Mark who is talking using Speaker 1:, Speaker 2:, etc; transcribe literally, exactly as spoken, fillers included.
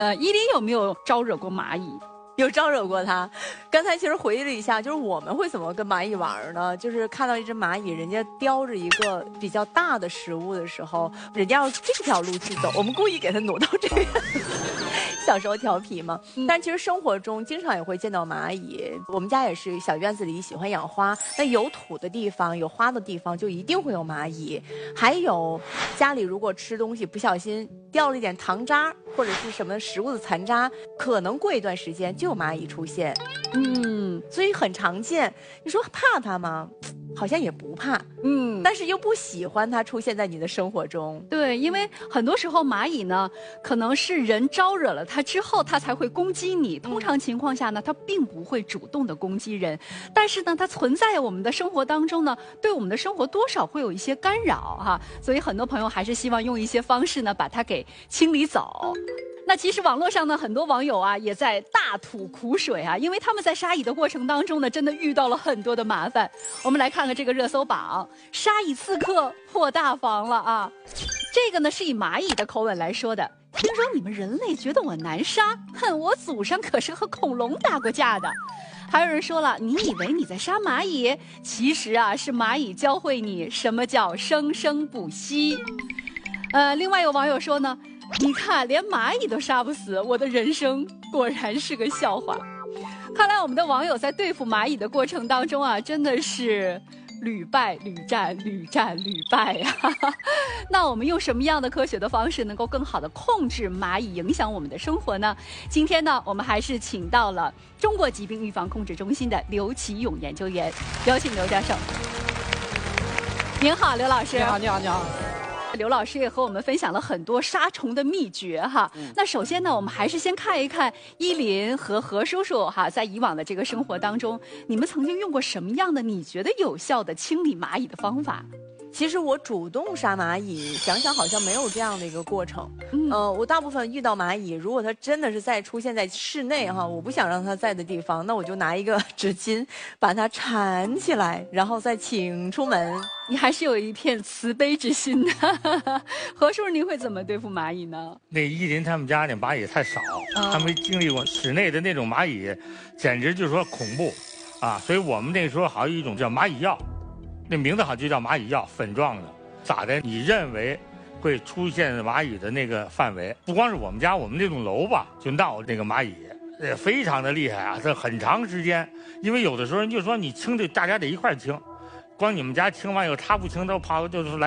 Speaker 1: 呃，依林有没有招惹过蚂蚁？
Speaker 2: 有招惹过它。刚才其实回忆了一下，就是我们会怎么跟蚂蚁玩呢？就是看到一只蚂蚁，人家叼着一个比较大的食物的时候，人家要这条路去走，我们故意给它挪到这边。小时候调皮嘛，但其实生活中经常也会见到蚂蚁。我们家也是小院子里喜欢养花，那有土的地方、有花的地方就一定会有蚂蚁。还有家里如果吃东西不小心掉了一点糖渣或者是什么食物的残渣，可能过一段时间就有蚂蚁出现。嗯，所以很常见。你说怕它吗？好像也不怕，嗯，但是又不喜欢它出现在你的生活中。
Speaker 1: 对，因为很多时候蚂蚁呢，可能是人招惹了它之后，它才会攻击你。通常情况下呢，它并不会主动的攻击人，但是呢，它存在我们的生活当中呢，对我们的生活多少会有一些干扰哈。所以很多朋友还是希望用一些方式呢，把它给清理走。那其实网络上呢，很多网友啊也在大吐苦水啊，因为他们在杀蚁的过程当中呢，真的遇到了很多的麻烦。我们来看看这个热搜榜，杀蚁刺客破大防了啊！这个呢是以蚂蚁的口吻来说的。听说你们人类觉得我难杀，哼，我祖上可是和恐龙打过架的。还有人说了，你以为你在杀蚂蚁，其实啊是蚂蚁教会你什么叫生生不息。呃，另外有网友说呢，你看，连蚂蚁都杀不死，我的人生果然是个笑话。看来我们的网友在对付蚂蚁的过程当中啊，真的是屡败屡战，屡战屡败呀、啊。那我们用什么样的科学的方式能够更好的控制蚂蚁影响我们的生活呢？今天呢，我们还是请到了中国疾病预防控制中心的刘奇勇研究员，有请刘教授。您好，刘老师。
Speaker 3: 你好，你好，你好。
Speaker 1: 刘老师也和我们分享了很多杀虫的秘诀哈。嗯、那首先呢，我们还是先看一看依林和何叔叔哈，在以往的这个生活当中，你们曾经用过什么样的你觉得有效的清理蚂蚁的方法？
Speaker 2: 其实我主动杀蚂蚁，想想好像没有这样的一个过程。嗯，呃，我大部分遇到蚂蚁，如果它真的是在出现在室内哈，我不想让它在的地方，那我就拿一个纸巾把它缠起来，然后再请出门。
Speaker 1: 你还是有一片慈悲之心的。何叔，您会怎么对付蚂蚁呢？
Speaker 3: 那依林他们家那蚂蚁太少，嗯、他没经历过室内的那种蚂蚁，简直就是说恐怖啊！所以我们那时候还有一种叫蚂蚁药。那名字好就叫蚂蚁药，粉状的，咋的？你认为会出现蚂蚁的那个范围，不光是我们家，我们那栋楼吧，就闹那个蚂蚁，呃，非常的厉害啊！这很长时间，因为有的时候人就说你清的，大家得一块清，光你们家清完以后，他不清，都跑就是来。